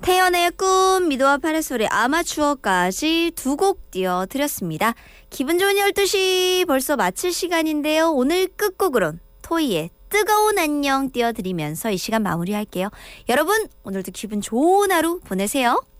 태연의 꿈, 미도와 파레솔의 아마추어까지 두 곡 띄워드렸습니다. 기분 좋은 12시 벌써 마칠 시간인데요. 오늘 끝곡으론 토이의 뜨거운 안녕 띄워드리면서 이 시간 마무리할게요. 여러분 오늘도 기분 좋은 하루 보내세요.